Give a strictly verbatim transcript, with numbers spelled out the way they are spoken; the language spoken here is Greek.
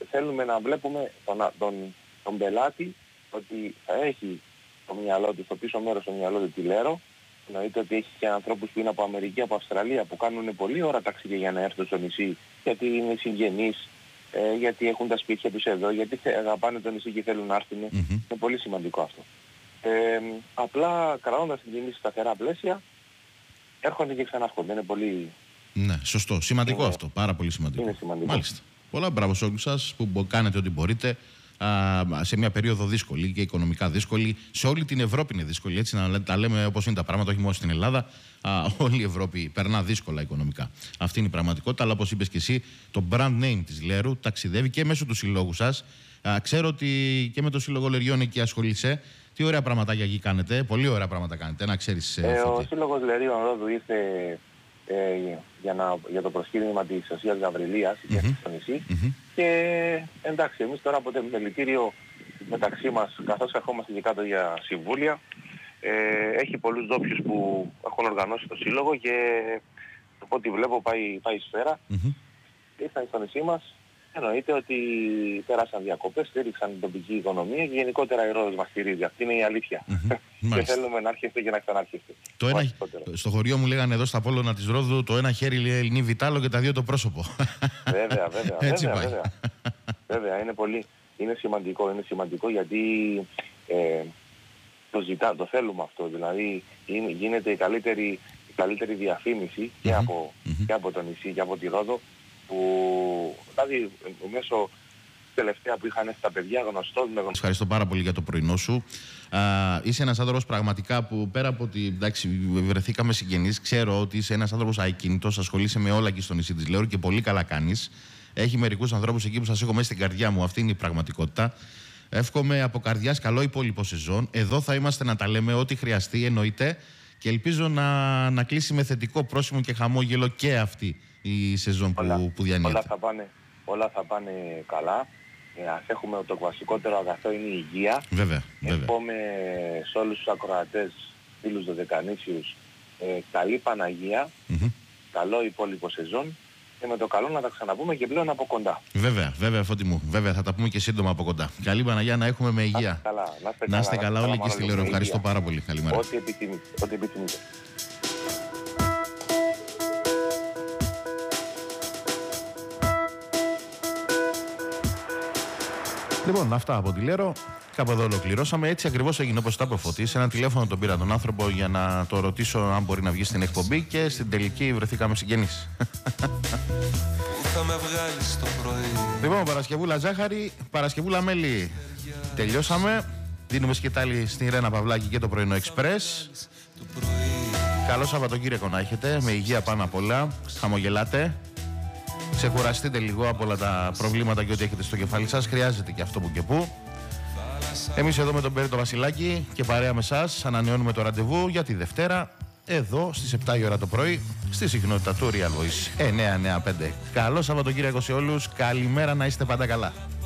θέλουμε να βλέπουμε τον, τον, τον πελάτη ότι θα έχει στο μυαλό του, στο πίσω μέρος στο μυαλό του τη Λέρο. Εννοείται ότι έχει και ανθρώπους που είναι από Αμερική, από Αυστραλία, που κάνουν πολύ ώρα ταξίδια για να έρθουν στο νησί, γιατί είναι συγγενείς, ε, γιατί έχουν τα σπίτια τους εδώ, γιατί αγαπάνε το νησί και θέλουν να έρθουν. Mm-hmm. Είναι πολύ σημαντικό αυτό. Ε, απλά κρατώντας την τιμή σταθερά πλαίσια, έρχονται και ξανάρχονται. Είναι πολύ... Ναι, σωστό. Σημαντικό είναι... αυτό. Πάρα πολύ σημαντικό. Είναι σημαντικό. Μάλιστα. Πολλά μπράβο σε όλους σας που κάνετε ό,τι μπορείτε α, σε μια περίοδο δύσκολη και οικονομικά δύσκολη. Σε όλη την Ευρώπη είναι δύσκολη. Έτσι, να τα λέμε όπως είναι τα πράγματα, όχι μόνο στην Ελλάδα. Α, όλη η Ευρώπη περνά δύσκολα οικονομικά. Αυτή είναι η πραγματικότητα. Αλλά όπως είπες και εσύ, το brand name της Λέρου ταξιδεύει και μέσω του συλλόγου σας. Α, ξέρω ότι και με το Σύλλογο Λεριών εκεί ασχολείσαι. Τι ωραία πραγματάκια εκεί κάνετε. Πολύ ωραία πράγματα κάνετε. Να ξέρεις. Ε, ο Σύλλογος Λερίων Ρόδου ήρθε ε, για, να, για το προσκύνημα της Οσίας Γαβριλίας mm-hmm. στο νησί. Mm-hmm. Και εντάξει, εμείς τώρα από το επιμελητήριο μεταξύ μας, καθώς ερχόμαστε και κάτω για συμβούλια, ε, έχει πολλούς ντόπιους που έχουν οργανώσει το Σύλλογο και από ό,τι βλέπω πάει, πάει σφαίρα. Mm-hmm. Ήρθαν στο νησί μας. Εννοείται ότι πέρασαν διακοπές, στήριξαν την τοπική οικονομία και γενικότερα η Ρόδος μας στηρίζει. Αυτή είναι η αλήθεια. Mm-hmm. Και θέλουμε να έρχεστε και να ξανάρχεστε. Το ένα, στο χωριό μου λέγανε εδώ στα Απόλλωνα της Ρόδου, το ένα χέρι λέει Ελληνή Βιτάλο και τα δύο το πρόσωπο. Βέβαια, βέβαια. Έτσι βέβαια, πάει. βέβαια. Βέβαια, είναι πολύ, είναι σημαντικό, είναι σημαντικό γιατί ε, το ζητά, το θέλουμε αυτό. Δηλαδή είναι, γίνεται η καλύτερη, η καλύτερη διαφήμιση mm-hmm. και, από, mm-hmm. και από το νησί και από τη Ρόδο. Που, δηλαδή, μέσω τελευταία που είχαν έρθει τα παιδιά γνωστός με γνωστός. Ευχαριστώ πάρα πολύ για το πρωινό σου. Α, είσαι ένας άνθρωπος πραγματικά που πέρα από ότι εντάξει, βρεθήκαμε συγγενείς, ξέρω ότι είσαι ένας άνθρωπος ακίνητος, ασχολείσαι με όλα εκεί στο νησί της Λέωρου και πολύ καλά κάνεις. Έχει μερικούς ανθρώπους εκεί που σας έχω μέσα στην καρδιά μου, αυτή είναι η πραγματικότητα. Εύχομαι από καρδιάς καλό υπόλοιπο σεζόν. Εδώ θα είμαστε να τα λέμε ό,τι χρειαστεί, εννοείται. Και ελπίζω να, να κλείσει με θετικό πρόσημο και χαμόγελο και αυτή η σεζόν όλα, που, που διανύεται. Όλα θα πάνε, όλα θα πάνε καλά. Ε, ας έχουμε το βασικότερο αγαθό είναι η υγεία. Βέβαια, βέβαια. Εύχομαι σε όλους τους ακροατές, φίλους δωδεκανήσιους, ε, καλή Παναγία, mm-hmm. καλό υπόλοιπο σεζόν και με το καλό να τα ξαναπούμε και πλέον από κοντά. Βέβαια, βέβαια Φώτη μου. Βέβαια θα τα πούμε και σύντομα από κοντά. Καλή Παναγία να έχουμε με υγεία. Να είστε καλά, να είστε να είστε καλά, καλά όλοι και στη Λέρο. Ευχαριστώ πάρα πολύ. Καλημέρα. Ό,τι επιθυμείτε. Ό,τι επιθυμείτε. Λοιπόν, αυτά από τη Λέρο. Κάπου εδώ ολοκληρώσαμε. Έτσι ακριβώς έγινε όπως τα είπε ο Φώτης. Ένα τηλέφωνο τον πήρα τον άνθρωπο για να το ρωτήσω αν μπορεί να βγει στην εκπομπή και στην τελική βρεθήκαμε συγγενείς. Λοιπόν, Παρασκευούλα Ζάχαρη, Παρασκευούλα Μέλη. Τελειώσαμε. Δίνουμε σκητάλη στην Ρένα Παυλάκη και το πρωινό Εξπρές. Καλό Σαββατοκύριακο να έχετε. Με υγεία πάνω απ' όλα. Χαμογελάτε. Ξεκουραστείτε λίγο από όλα τα προβλήματα και ό,τι έχετε στο κεφάλι σας. Χρειάζεται και αυτό που και που. Εμείς εδώ με τον Πέρι το Βασιλάκη και παρέα με εσάς ανανεώνουμε το ραντεβού για τη Δευτέρα εδώ στις επτά η ώρα το πρωί στη συχνότητα του Real Voice εννιακόσια ενενήντα πέντε. Καλό Σαββατοκύριακο σε όλους. Καλημέρα, να είστε πάντα καλά.